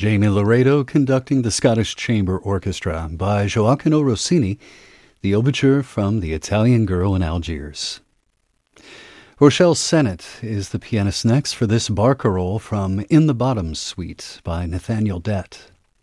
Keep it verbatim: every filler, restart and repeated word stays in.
Jamie Laredo conducting the Scottish Chamber Orchestra by Gioacchino Rossini, the overture from The Italian Girl in Algiers. Rochelle Sennett is the pianist next for this barcarolle from In the Bottoms Suite by Nathaniel Dett.